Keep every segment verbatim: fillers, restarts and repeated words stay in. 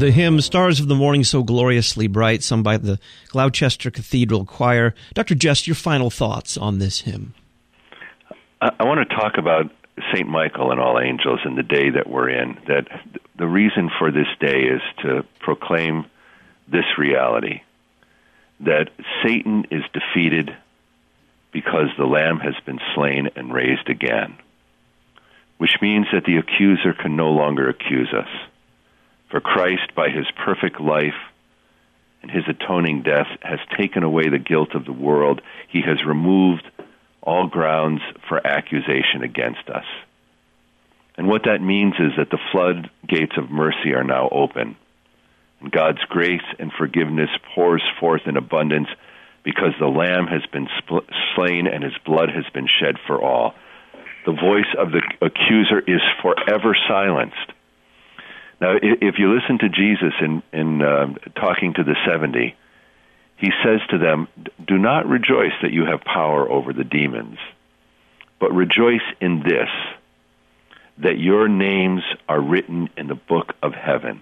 The hymn, Stars of the Morning So Gloriously Bright, sung by the Gloucester Cathedral Choir. Doctor Just, your final thoughts on this hymn. I, I want to talk about Saint Michael and all angels and the day that we're in. That the reason for this day is to proclaim this reality, that Satan is defeated because the Lamb has been slain and raised again, which means that the accuser can no longer accuse us. For Christ, by his perfect life and his atoning death, has taken away the guilt of the world. He has removed all grounds for accusation against us. And what that means is that the floodgates of mercy are now open, and God's grace and forgiveness pours forth in abundance because the Lamb has been spl- slain and his blood has been shed for all. The voice of the accuser is forever silenced. Now, if you listen to Jesus in, in uh, talking to the seventy, he says to them, do not rejoice that you have power over the demons, but rejoice in this, that your names are written in the book of heaven.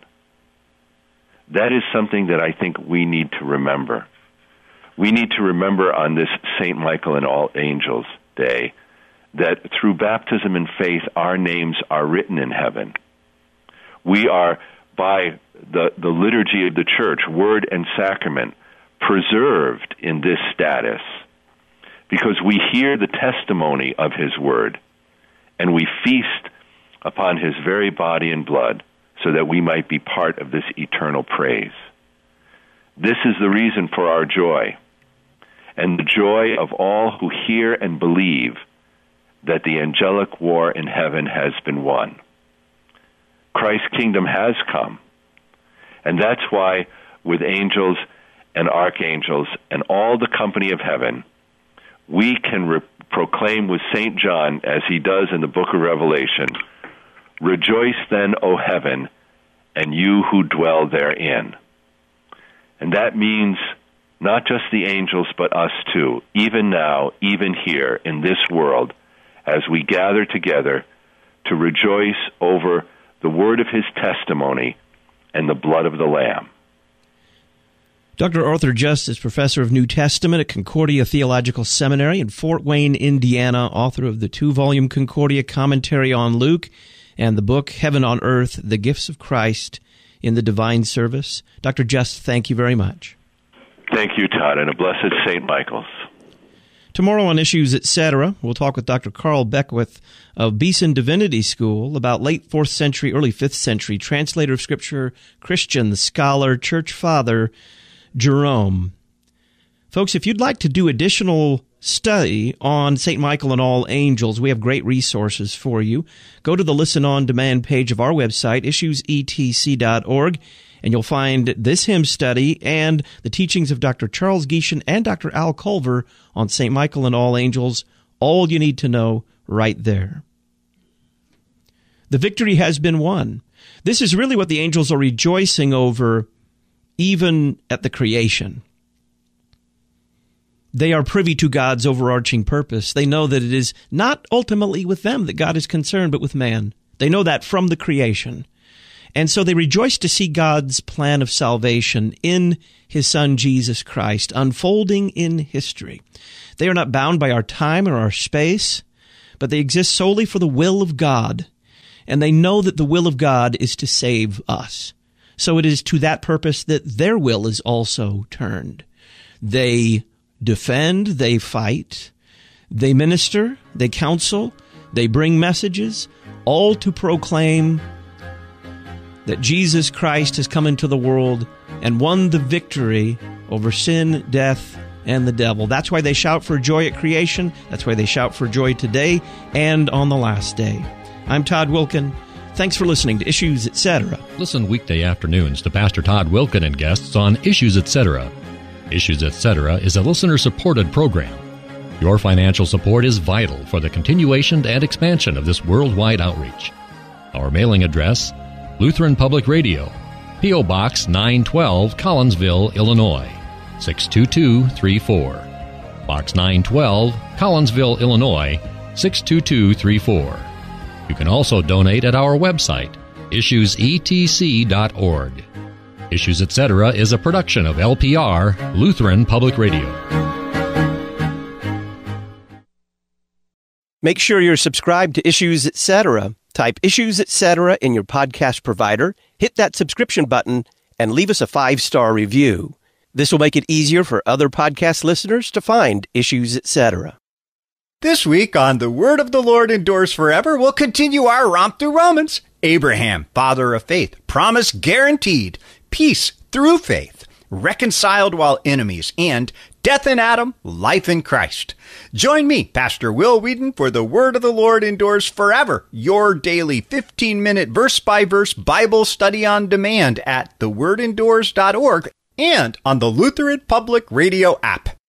That is something that I think we need to remember. We need to remember on this Saint Michael and All Angels Day that through baptism and faith, our names are written in heaven. We are, by the, the liturgy of the church, word and sacrament, preserved in this status because we hear the testimony of his word and we feast upon his very body and blood so that we might be part of this eternal praise. This is the reason for our joy and the joy of all who hear and believe that the angelic war in heaven has been won. Christ's kingdom has come. And that's why with angels and archangels and all the company of heaven, we can re- proclaim with Saint John, as he does in the book of Revelation, rejoice then, O heaven, and you who dwell therein. And that means not just the angels, but us too, even now, even here in this world, as we gather together to rejoice over the word of his testimony and the blood of the Lamb. Doctor Arthur Just is professor of New Testament at Concordia Theological Seminary in Fort Wayne, Indiana, author of the two-volume Concordia Commentary on Luke and the book Heaven on Earth, The Gifts of Christ in the Divine Service. Doctor Just, thank you very much. Thank you, Todd, and a blessed Saint Michael's. Tomorrow on Issues, et cetera, we'll talk with Doctor Carl Beckwith of Beeson Divinity School about late fourth century, early fifth century translator of Scripture, Christian scholar, church father, Jerome. Folks, if you'd like to do additional study on Saint Michael and all angels, we have great resources for you. Go to the Listen On Demand page of our website, issues e t c dot org, and you'll find this hymn study and the teachings of Doctor Charles Gieshen and Doctor Al Culver on Saint Michael and all angels, all you need to know right there. The victory has been won. This is really what the angels are rejoicing over, even at the creation. They are privy to God's overarching purpose. They know that it is not ultimately with them that God is concerned, but with man. They know that from the creation. And so they rejoice to see God's plan of salvation in his Son, Jesus Christ, unfolding in history. They are not bound by our time or our space, but they exist solely for the will of God. And they know that the will of God is to save us. So it is to that purpose that their will is also turned. They defend, they fight, they minister, they counsel, they bring messages, all to proclaim that Jesus Christ has come into the world and won the victory over sin, death, and the devil. That's why they shout for joy at creation. That's why they shout for joy today and on the last day. I'm Todd Wilken. Thanks for listening to Issues, et cetera. Listen weekday afternoons to Pastor Todd Wilken and guests on Issues, et cetera. Issues, et cetera is a listener-supported program. Your financial support is vital for the continuation and expansion of this worldwide outreach. Our mailing address, Lutheran Public Radio, P O. Box nine twelve, Collinsville, Illinois, six two two three four. Box nine twelve, Collinsville, Illinois, six two two three four. You can also donate at our website, issues e t c dot org. Issues Etc. is a production of L P R, Lutheran Public Radio. Make sure you're subscribed to Issues Etc. Type Issues Etc. in your podcast provider, hit that subscription button, and leave us a five-star review. This will make it easier for other podcast listeners to find Issues Etc. This week on The Word of the Lord Endures Forever, we'll continue our romp through Romans. Abraham, father of faith, promise guaranteed, peace through faith, reconciled while enemies, and death in Adam, life in Christ. Join me, Pastor Will Whedon, for The Word of the Lord Endures Forever, your daily fifteen-minute verse-by-verse Bible study on demand at the word endures dot org and on the Lutheran Public Radio app.